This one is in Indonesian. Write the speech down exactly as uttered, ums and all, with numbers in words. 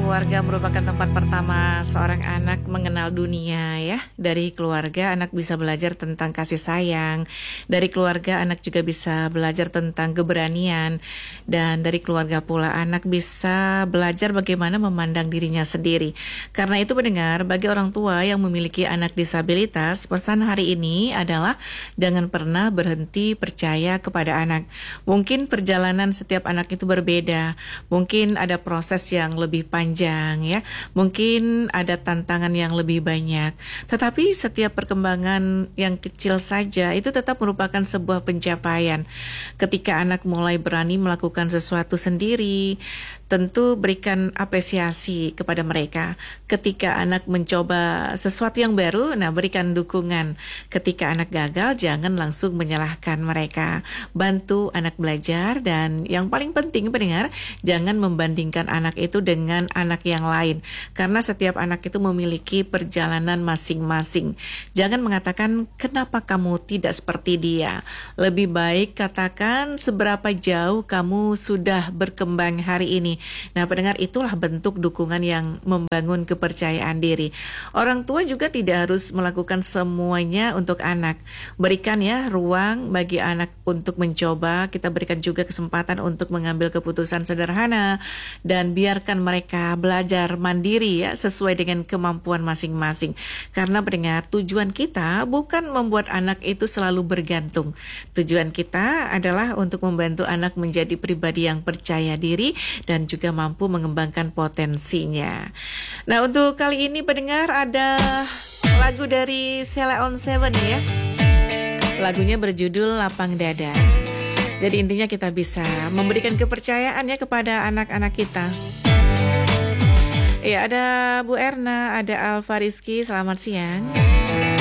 keluarga merupakan tempat pertama seorang anak mengenal dunia ya. Dari keluarga anak bisa belajar tentang kasih sayang. Dari keluarga anak juga bisa belajar tentang keberanian. Dan dari keluarga pula anak bisa belajar bagaimana memandang dirinya sendiri. Karena itu pendengar, bagi orang tua yang memiliki anak disabilitas, pesan hari ini adalah jangan pernah berhenti percaya kepada anak. Mungkin perjalanan setiap anak itu berbeda. Mungkin ada proses yang lebih panjang ya, mungkin ada tantangan yang lebih banyak. Tetapi setiap perkembangan yang kecil saja itu tetap merupakan sebuah pencapaian. Ketika anak mulai berani melakukan sesuatu sendiri, tentu berikan apresiasi kepada mereka. Ketika anak mencoba sesuatu yang baru, nah berikan dukungan. Ketika anak gagal, jangan langsung menyalahkan mereka. Bantu anak belajar, dan yang paling penting pendengar, jangan membandingkan anak itu dengan anak yang lain. Karena setiap anak itu memiliki perjalanan masing-masing. Jangan mengatakan kenapa kamu tidak seperti dia. Lebih baik katakan seberapa jauh kamu sudah berkembang hari ini. Nah, pendengar, itulah bentuk dukungan yang membangun kepercayaan diri. Orang tua juga tidak harus melakukan semuanya untuk anak. Berikan ya ruang bagi anak untuk mencoba. Kita berikan juga kesempatan untuk mengambil keputusan sederhana dan biarkan mereka belajar mandiri ya, sesuai dengan kemampuan masing-masing. Karena pendengar, tujuan kita bukan membuat anak itu selalu bergantung. Tujuan kita adalah untuk membantu anak menjadi pribadi yang percaya diri dan juga mampu mengembangkan potensinya. Nah, untuk kali ini pendengar ada lagu dari Sheila on Seven ya. Lagunya berjudul Lapang Dada. Jadi intinya kita bisa memberikan kepercayaan ya kepada anak-anak kita. Ya, ada Bu Erna, ada Alfa Rizky, selamat siang.